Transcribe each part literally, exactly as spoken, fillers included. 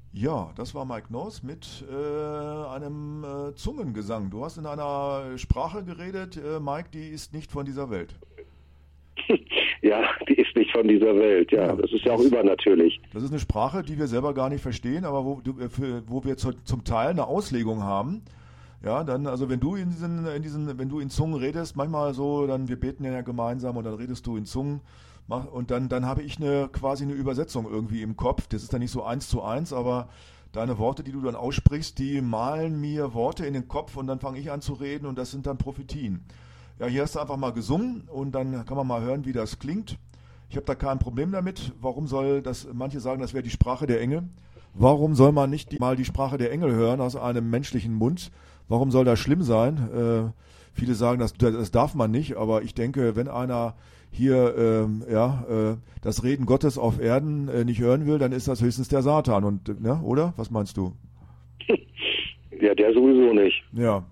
Ja, das war Mike Knoß mit äh, einem äh, Zungengesang. Du hast in einer Sprache geredet, äh, Mike, die ist nicht von dieser Welt. Ja, die ist nicht von dieser Welt. Ja, Ja, das ist das ja auch ist, übernatürlich. das ist eine Sprache, die wir selber gar nicht verstehen, aber wo, du, äh, für, wo wir zu, zum Teil eine Auslegung haben. Ja, dann, also wenn du in diesen, in diesen, wenn du in Zungen redest, manchmal so, dann, wir beten ja gemeinsam und dann redest du in Zungen, mach, und dann, dann habe ich eine, quasi eine Übersetzung irgendwie im Kopf. Das ist dann nicht so eins zu eins, aber deine Worte, die du dann aussprichst, die malen mir Worte in den Kopf und dann fange ich an zu reden und das sind dann Prophetien. Ja, hier hast du einfach mal gesungen und dann kann man mal hören, wie das klingt. Ich habe da kein Problem damit. Warum soll das, manche sagen, das wäre die Sprache der Engel. Warum soll man nicht die, mal die Sprache der Engel hören aus einem menschlichen Mund? Warum soll das schlimm sein? Äh, viele sagen, das, das darf man nicht, aber ich denke, wenn einer hier ähm, ja, äh, das Reden Gottes auf Erden äh, nicht hören will, dann ist das höchstens der Satan. Und, äh, ne, oder? Was meinst du? Ja, der sowieso nicht. Ja.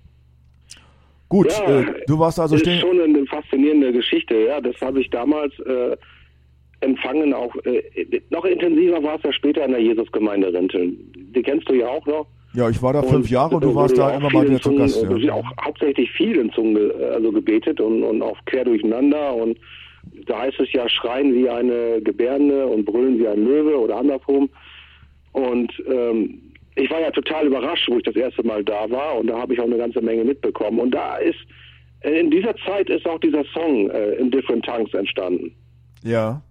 Gut, Ja, äh, du warst also ist stehen. schon eine faszinierende Geschichte. Ja, das habe ich damals äh, empfangen. Auch äh, noch intensiver war es ja später in der Jesusgemeinde Renteln. Die kennst du ja auch noch. Ja, ich war da Und fünf Jahre und du da warst wurde da ja auch immer viel mal in wieder zu Zungen, Gast. äh, Ja. auch hauptsächlich viel in Zungen ge- also gebetet und, und auch quer durcheinander. Und da heißt es ja, schreien wie eine Gebärende und brüllen wie ein Löwe oder andersrum. Und ähm, ich war ja total überrascht, wo ich das erste Mal da war. Und da habe ich auch eine ganze Menge mitbekommen. Und da ist, in dieser Zeit ist auch dieser Song äh, in Different Tongues entstanden. Ja.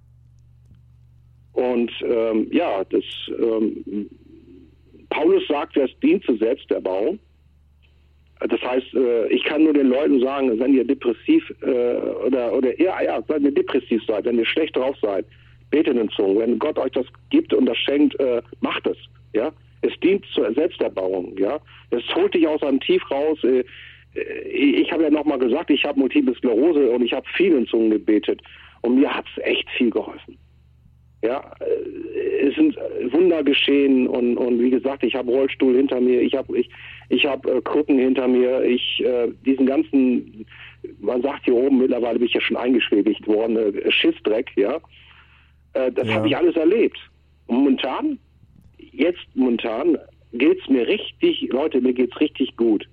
Und ähm, ja, das ähm, Paulus sagt, wer es dient, zu setzt der Baum. Das heißt, äh, ich kann nur den Leuten sagen, wenn ihr depressiv äh, oder oder ja, ja, wenn ihr depressiv seid, wenn ihr schlecht drauf seid, betet in Zungen. Wenn Gott euch das gibt und das schenkt, äh, macht es. Ja, es dient zur Selbsterbauung. Ja, es holt dich aus einem Tief raus. Äh, ich habe ja nochmal gesagt, ich habe Multiple Sklerose und ich habe viel in Zungen gebetet und mir hat es echt viel geholfen. Ja, es sind Wunder geschehen und, und wie gesagt, ich habe Rollstuhl hinter mir, ich habe ich, ich habe äh, Krücken hinter mir, ich äh, diesen ganzen, man sagt hier oben, mittlerweile bin ich ja schon eingeschwebigt worden, äh, Schiffsdreck, ja, äh, das Ja. habe ich alles erlebt. Und momentan, jetzt momentan geht's mir richtig, Leute, mir geht's richtig gut.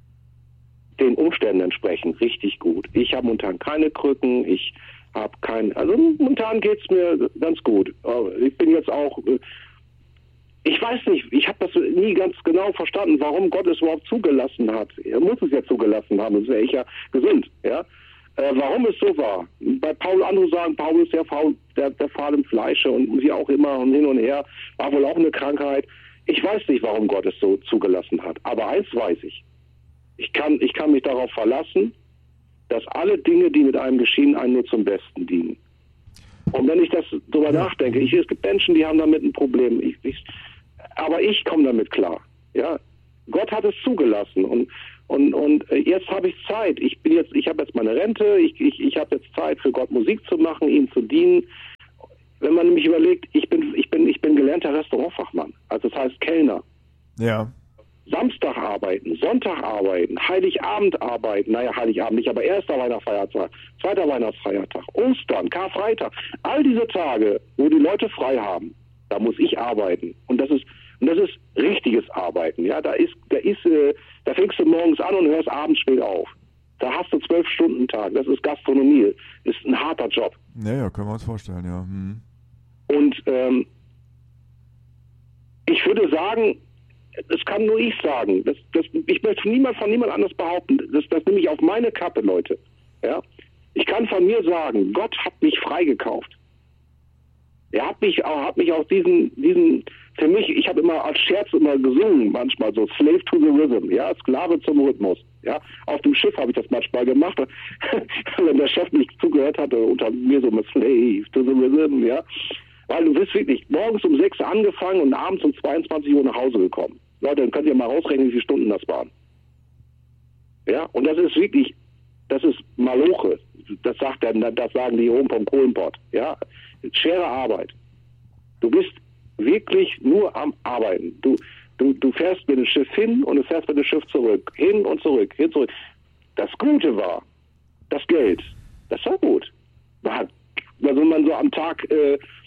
Den Umständen entsprechend richtig gut. Ich habe momentan keine Krücken, ich habe kein, also momentan geht's mir ganz gut. Ich bin jetzt auch, ich weiß nicht, ich habe das nie ganz genau verstanden, warum Gott es überhaupt zugelassen hat. Er muss es ja zugelassen haben, sonst wäre ich ja gesund, ja. Äh, warum es so war. Bei Paul, andere sagen, Paul ist der faul, der, der faul im Fleische und wie auch immer und hin und her, war wohl auch eine Krankheit. Ich weiß nicht, warum Gott es so zugelassen hat, aber eins weiß ich. Ich kann, ich kann mich darauf verlassen, dass alle Dinge, die mit einem geschehen, einem nur zum Besten dienen. Und wenn ich das darüber Ja. nachdenke, ich, es gibt Menschen, die haben damit ein Problem. Ich, ich, aber ich komme damit klar. Ja, Gott hat es zugelassen und und und jetzt habe ich Zeit. Ich bin jetzt, ich habe jetzt meine Rente. Ich ich, ich habe jetzt Zeit für Gott Musik zu machen, ihm zu dienen. Wenn man nämlich überlegt, ich bin ich bin ich bin gelernter Restaurantfachmann. Also das heißt Kellner. Ja. Samstag arbeiten, Sonntag arbeiten, Heiligabend arbeiten, naja, Heiligabend nicht, aber erster Weihnachtsfeiertag, zweiter Weihnachtsfeiertag, Ostern, Karfreitag, all diese Tage, wo die Leute frei haben, da muss ich arbeiten. Und das ist, und das ist richtiges Arbeiten, ja, da ist, da ist, äh, da fängst du morgens an und hörst abends spät auf. Da hast du zwölf Stunden Tag, das ist Gastronomie, ist ein harter Job. Ja, ja, können wir uns vorstellen, ja. Hm. Und ähm, ich würde sagen, das kann nur ich sagen. Das, das, ich möchte niemand von niemand anders behaupten. Das, das nehme ich auf meine Kappe, Leute. Ja? Ich kann von mir sagen, Gott hat mich freigekauft. Er hat mich auch, hat mich aus diesen, diesen, für mich, ich habe immer als Scherz immer gesungen, manchmal so, Slave to the Rhythm, ja, Sklave zum Rhythmus. Ja? Auf dem Schiff habe ich das manchmal gemacht, wenn der Chef nicht zugehört hatte, unter mir so mit Slave to the Rhythm, ja. Weil du bist wirklich morgens um sechs angefangen und abends um zweiundzwanzig Uhr nach Hause gekommen. Leute, dann könnt ihr mal rausrechnen, wie viele Stunden das waren. Ja, und das ist wirklich, das ist Maloche. Das sagt der, das sagen die oben vom Kohlenpott. Ja, schwere Arbeit. Du bist wirklich nur am Arbeiten. Du, du, du fährst mit dem Schiff hin und du fährst mit dem Schiff zurück. Hin und zurück, hin und zurück. Das Gute war, das Geld, das war gut. Also wenn man so am Tag, äh,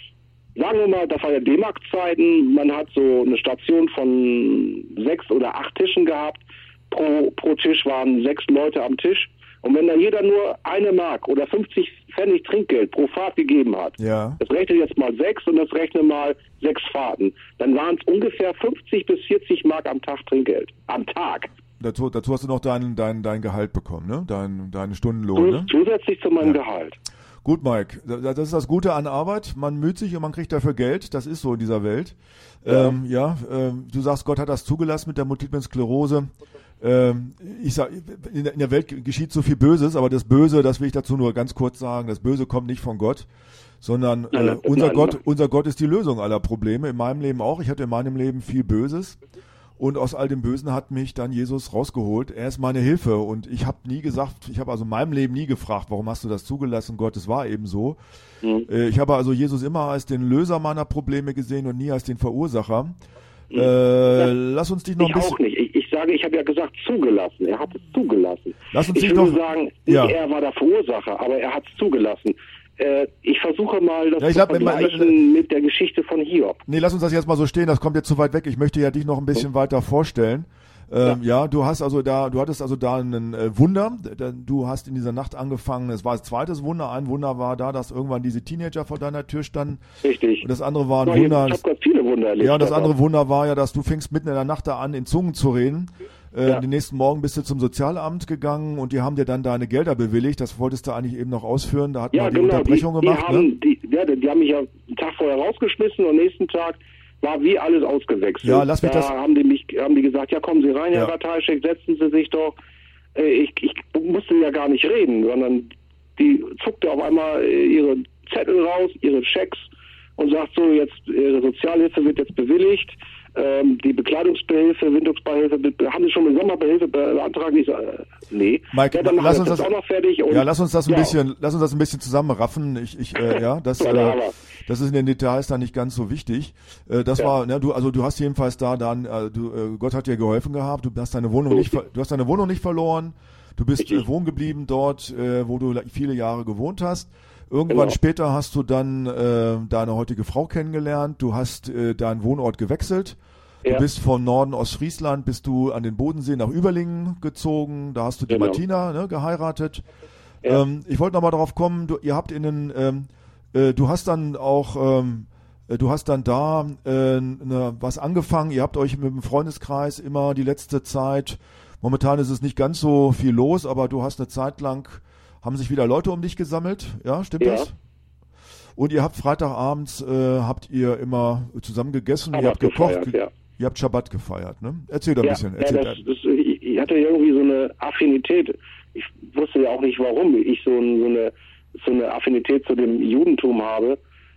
sagen wir mal, das war ja D-Mark-Zeiten, man hat so eine Station von sechs oder acht Tischen gehabt, pro, pro Tisch waren sechs Leute am Tisch. Und wenn da jeder nur eine Mark oder fünfzig Pfennig Trinkgeld pro Fahrt gegeben hat, ja. das rechne jetzt mal sechs und das rechne mal sechs Fahrten, dann waren es ungefähr fünfzig bis vierzig Mark am Tag Trinkgeld. Am Tag. Dazu, dazu hast du noch dein, dein, dein Gehalt bekommen, ne? Dein, deinen Stundenlohn, ne? Zusätzlich zu meinem ja. Gehalt. Gut, Mike, das ist das Gute an Arbeit. Man müht sich und man kriegt dafür Geld. Das ist so in dieser Welt. Ja, ähm, ja ähm, du sagst, Gott hat das zugelassen mit der Multiplen Sklerose. Ähm, ich sag, in der, in der Welt geschieht so viel Böses, aber das Böse, das will ich dazu nur ganz kurz sagen, das Böse kommt nicht von Gott, sondern äh, nein, unser nein, Gott, nein. unser Gott ist die Lösung aller Probleme. In meinem Leben auch. Ich hatte in meinem Leben viel Böses. Und aus all dem Bösen hat mich dann Jesus rausgeholt. Er ist meine Hilfe. Und ich habe nie gesagt, ich habe also in meinem Leben nie gefragt, warum hast du das zugelassen? Gott, es war eben so. Mhm. Äh, ich habe also Jesus immer als den Löser meiner Probleme gesehen und nie als den Verursacher. Mhm. Äh, ja, lass uns dich noch ein bisschen... Ich auch nicht. Ich, ich sage, ich habe ja gesagt, zugelassen. Er hat es zugelassen. Lass uns ich dich würde noch... sagen, ja. er war der Verursacher, aber er hat es zugelassen. Ich versuche mal das ja, ich zu glaub, vergleichen mit der Geschichte von Hiob. Nee, lass uns das jetzt mal so stehen, das kommt jetzt zu weit weg. Ich möchte ja dich noch ein bisschen oh. weiter vorstellen. Ähm, ja. ja, du hast also da, du hattest also da ein äh, Wunder. Du hast in dieser Nacht angefangen, es war das zweites Wunder. Ein Wunder war da, dass irgendwann diese Teenager vor deiner Tür standen. Richtig. Und das andere war ein no, Wunder. Ich habe gerade viele Wunder erlebt. Ja, und das andere Wunder war ja, dass du fingst mitten in der Nacht da an, in Zungen zu reden. Äh, ja. Den nächsten Morgen bist du zum Sozialamt gegangen und die haben dir dann deine Gelder bewilligt. Das wolltest du eigentlich eben noch ausführen. Da hat ja, man die genau. Unterbrechung die, gemacht. Die haben, ne? die, ja, die haben mich ja einen Tag vorher rausgeschmissen und am nächsten Tag war wie alles ausgewechselt. Ja, lass mich da das... haben die mich, haben die gesagt, ja kommen Sie rein, Herr ja. Ratajczyk, setzen Sie sich doch. Ich, ich musste ja gar nicht reden, sondern die zuckte auf einmal ihre Zettel raus, ihre Schecks und sagt so, jetzt Ihre Sozialhilfe wird jetzt bewilligt. Ähm, die Bekleidungsbehilfe, Windungsbeihilfe, haben Sie schon eine Sommerbehilfe beantragt? Ich so, äh, nee. Mike, ja, dann lass uns das, das auch noch fertig. Und, ja, lass uns das ein ja. bisschen, lass uns das ein bisschen zusammenraffen. Ich, ich, äh, ja, das, äh, das ist in den Details dann nicht ganz so wichtig. Äh, das ja. war, ne, du, also du hast jedenfalls da dann, äh, du, äh, Gott hat dir geholfen gehabt. Du hast deine Wohnung nicht, du hast deine Wohnung nicht verloren. Du bist äh, wohnen geblieben dort, äh, wo du viele Jahre gewohnt hast. Irgendwann genau. später hast du dann äh, deine heutige Frau kennengelernt, du hast äh, deinen Wohnort gewechselt, ja. du bist von Norden Ostfriesland, bist du an den Bodensee nach Überlingen gezogen, da hast du die genau. Martina ne, geheiratet. Ja. Ähm, ich wollte nochmal darauf kommen, du, ihr habt in den, ähm, äh, du hast dann auch, ähm, äh, du hast dann da äh, ne, was angefangen, ihr habt euch mit dem Freundeskreis immer die letzte Zeit, momentan ist es nicht ganz so viel los, aber du hast eine Zeit lang haben sich wieder Leute um dich gesammelt, ja, stimmt ja. das? Und ihr habt Freitagabends, äh, habt ihr immer zusammen gegessen, Schabbat ihr habt gekocht, gefeiert, ja. ihr habt Schabbat gefeiert, ne? Erzähl da ein ja, bisschen. Ja, Erzähl das, das, ich hatte irgendwie so eine Affinität, ich wusste ja auch nicht warum, ich so, ein, so, eine, so eine Affinität zu dem Judentum habe.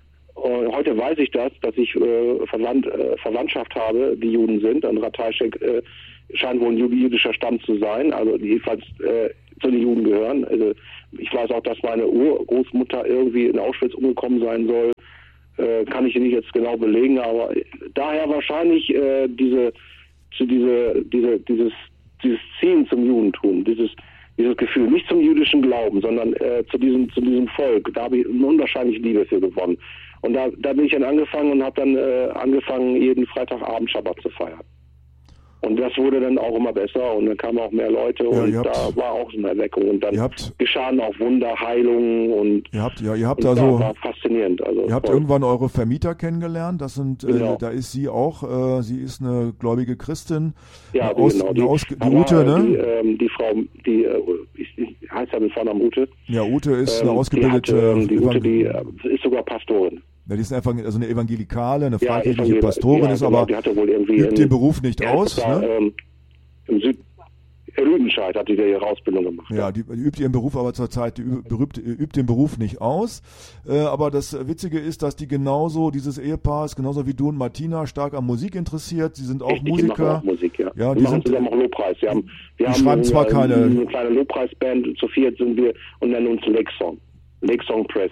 Und heute weiß ich das, dass ich äh, Verwandt, äh, Verwandtschaft habe, die Juden sind. Und Ratajczyk äh, scheint wohl ein jüdischer Stamm zu sein, also jedenfalls äh, zu den Juden gehören. Also ich weiß auch, dass meine Urgroßmutter irgendwie in Auschwitz umgekommen sein soll. Äh, kann ich nicht jetzt genau belegen, aber daher wahrscheinlich äh, diese, zu diese, diese, dieses, dieses Ziehen zum Judentum, dieses, dieses Gefühl, nicht zum jüdischen Glauben, sondern äh, zu diesem, zu diesem Volk. Da habe ich eine unwahrscheinliche Liebe für gewonnen. Und da, da bin ich dann angefangen und habe dann äh, angefangen, jeden Freitagabend Schabbat zu feiern. Und das wurde dann auch immer besser und dann kamen auch mehr Leute und ja, da habt, war auch so eine Erweckung und dann habt, geschahen auch Wunder, Heilungen und ihr habt, ja, ihr habt und also, war faszinierend. Also ihr habt voll. irgendwann eure Vermieter kennengelernt, das sind, genau. äh, da ist sie auch, äh, sie ist eine gläubige Christin, ja, eine Aus, genau. eine die, Aus, die aber, Ute, ne? Die, ähm, die Frau, die äh, ich, heißt ja mit Vornamen Ute. Ja, Ute ist ähm, eine ausgebildete, die, hat, ähm, die Ute, die äh, ist sogar Pastorin. Ja, die ist einfach also eine Evangelikale, eine ja, freikirchliche Pastorin, ja, ist genau, aber die hatte wohl irgendwie übt in, den Beruf nicht ja, aus. War, ne? ähm, im Süd Rüdenscheid hat die da ihre Ausbildung gemacht. Ja, die, die übt ihren Beruf aber zurzeit, die übt, übt den Beruf nicht aus. Äh, aber das Witzige ist, dass die genauso, dieses Ehepaar ist genauso wie du und Martina stark an Musik interessiert. Sie sind auch Richtig, Musiker. Die machen auch Musik, ja. ja die, die machen sind zusammen auch Lobpreis. Wir haben, wir die haben schreiben eine, zwar keine eine kleine Lobpreisband, zu viert sind wir und nennen uns Lake Song. Lake Song Praise Band.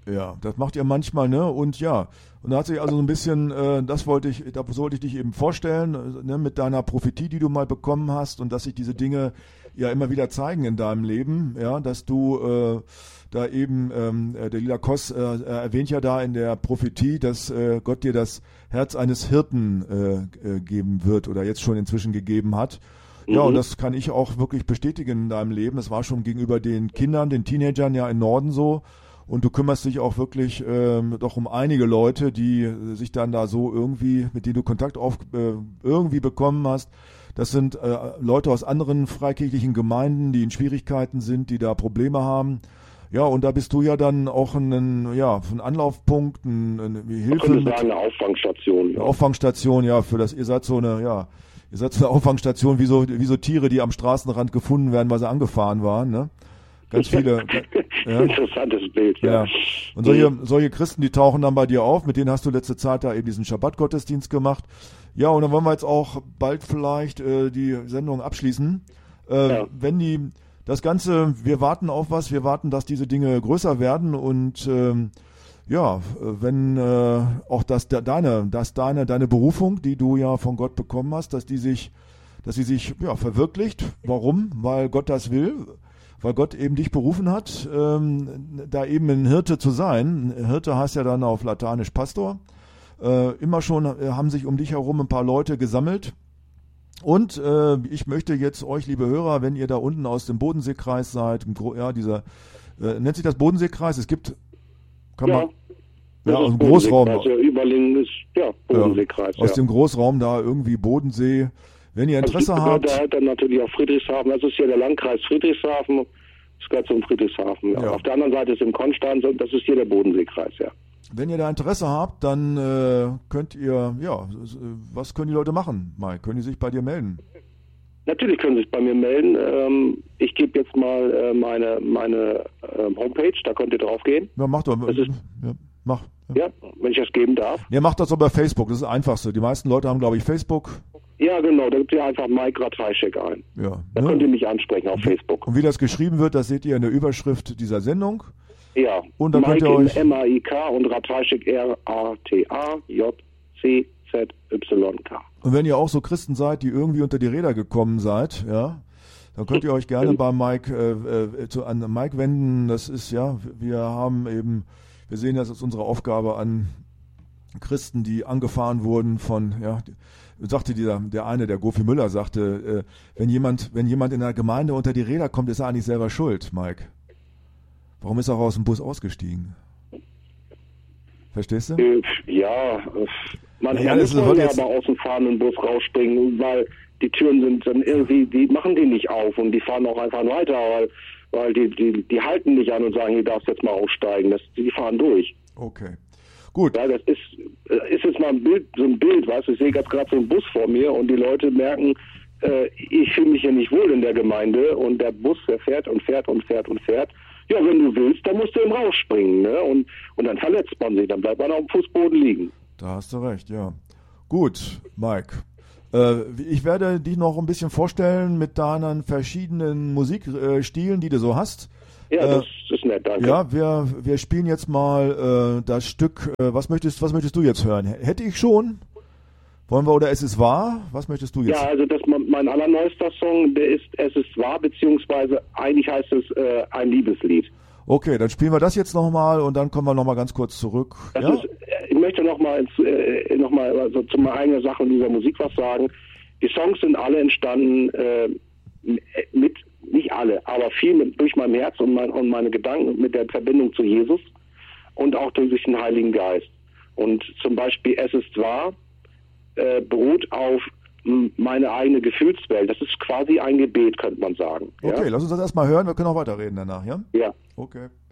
Ja, das macht ihr manchmal, ne? Und ja, und da hat sich also so ein bisschen, äh, das wollte ich, da sollte ich dich eben vorstellen, äh, ne, mit deiner Prophetie, die du mal bekommen hast und dass sich diese Dinge ja immer wieder zeigen in deinem Leben, ja, dass du äh, da eben, ähm, der Lila Koss äh, erwähnt ja da in der Prophetie, dass äh, Gott dir das Herz eines Hirten äh, äh, geben wird oder jetzt schon inzwischen gegeben hat. Ja, mhm. Und das kann ich auch wirklich bestätigen in deinem Leben. Es war schon gegenüber den Kindern, den Teenagern ja im Norden so. Und du kümmerst dich auch wirklich ähm, doch um einige Leute, die äh, sich dann da so irgendwie, mit denen du Kontakt auf äh, irgendwie bekommen hast. Das sind äh, Leute aus anderen freikirchlichen Gemeinden, die in Schwierigkeiten sind, die da Probleme haben. Ja, und da bist du ja dann auch ein, ja, ein Anlaufpunkt, ein, eine Hilfe. Man könnte sagen, eine Auffangstation. Ja. Eine Auffangstation, ja, für das, ihr seid so eine, ja, ihr seid so eine Auffangstation wie so, wie so Tiere, die am Straßenrand gefunden werden, weil sie angefahren waren, ne? Ganz viele. Ja. Interessantes Bild, ja. ja. Und solche, solche Christen, die tauchen dann bei dir auf, mit denen hast du letzte Zeit da eben diesen Schabbat-Gottesdienst gemacht. Ja, und dann wollen wir jetzt auch bald vielleicht äh, die Sendung abschließen. Äh, ja. Wenn die, das Ganze, wir warten auf was, wir warten, dass diese Dinge größer werden und ähm, ja, wenn äh, auch das deine, dass deine, deine Berufung, die du ja von Gott bekommen hast, dass die sich, dass sie sich ja verwirklicht. Warum? Weil Gott das will. Weil Gott eben dich berufen hat, ähm, da eben ein Hirte zu sein. Hirte heißt ja dann auf Lateinisch Pastor. Äh, immer schon äh, haben sich um dich herum ein paar Leute gesammelt. Und äh, ich möchte jetzt euch, liebe Hörer, wenn ihr da unten aus dem Bodenseekreis seid, im Gro- ja, dieser, äh, nennt sich das Bodenseekreis? Es gibt, kann ja, man, ja, aus dem Großraum. Also Überlingen ist, ja, Bodenseekreis. Ja, aus ja. dem Großraum da irgendwie Bodensee. Wenn ihr Interesse also habt. Da dann natürlich auch Friedrichshafen. Das ist hier der Landkreis Friedrichshafen. Das gehört zum Friedrichshafen. Ja. Ja. Auf der anderen Seite ist in Konstanz und das ist hier der Bodenseekreis, ja. Wenn ihr da Interesse habt, dann äh, könnt ihr, ja, was können die Leute machen, Mike? Können die sich bei dir melden? Natürlich können sie sich bei mir melden. Ähm, ich gebe jetzt mal äh, meine, meine äh, Homepage, da könnt ihr drauf gehen. Ja, mach doch. Das ist, ja, mach. Ja. ja, wenn ich das geben darf. Ja, macht das über Facebook, das ist das Einfachste. Die meisten Leute haben, glaube ich, Facebook. Ja, genau, da gibt ihr einfach Mike Ratajczyk ein. Ja. Da ne? könnt ihr mich ansprechen auf und, Facebook. Und wie das geschrieben wird, das seht ihr in der Überschrift dieser Sendung. Ja, und dann Mike könnt ihr euch M A I K und Ratajczyk R A T A J C Z Y K. Und wenn ihr auch so Christen seid, die irgendwie unter die Räder gekommen seid, ja, dann könnt ihr euch gerne bei Mike äh, äh, zu, an Mike wenden. Das ist ja, wir haben eben, wir sehen das als unsere Aufgabe an Christen, die angefahren wurden von, ja, sagte dieser, der eine, der Gofi Müller sagte, äh, wenn jemand, wenn jemand in der Gemeinde unter die Räder kommt, ist er eigentlich selber schuld, Mike. Warum ist er auch aus dem Bus ausgestiegen? Verstehst du? Äh, ja, man ja, muss ja ja aber aus dem fahrenden Bus rausspringen, weil die Türen sind dann irgendwie, die machen die nicht auf und die fahren auch einfach weiter, weil, weil die, die, die halten nicht an und sagen, hier darfst jetzt mal aussteigen. Das, die fahren durch. Okay. Gut. Ja, das ist, ist jetzt mal ein Bild, so ein Bild, weißt du, ich sehe jetzt gerade so einen Bus vor mir und die Leute merken, äh, ich fühle mich hier nicht wohl in der Gemeinde und der Bus, der fährt und fährt und fährt und fährt. Ja, wenn du willst, dann musst du eben rausspringen, ne? Und, und dann verletzt man sich, dann bleibt man auf dem Fußboden liegen. Da hast du recht, ja. Gut, Mike. Äh, ich werde dich noch ein bisschen vorstellen mit deinen verschiedenen Musikstilen, die du so hast. Ja, äh, das ist nett, danke. Ja, wir, wir spielen jetzt mal äh, das Stück, äh, was möchtest, was möchtest du jetzt hören? Hätte ich schon? Wollen wir, oder Es ist wahr? Was möchtest du jetzt? Ja, also das mein allerneuester Song, der ist Es ist wahr, beziehungsweise eigentlich heißt es äh, ein Liebeslied. Okay, dann spielen wir das jetzt nochmal und dann kommen wir nochmal ganz kurz zurück. Das ja? ist, ich möchte nochmal äh, noch mal, also zu meiner eigenen Sache in dieser Musik was sagen. Die Songs sind alle entstanden äh, mit, nicht alle, aber viel mit, durch mein Herz und, mein, und meine Gedanken mit der Verbindung zu Jesus und auch durch den Heiligen Geist. Und zum Beispiel Es ist wahr äh, beruht auf m, meine eigene Gefühlswelt. Das ist quasi ein Gebet, könnte man sagen. Okay, ja? lass uns das erstmal hören, wir können auch weiterreden danach, ja? Ja. Okay.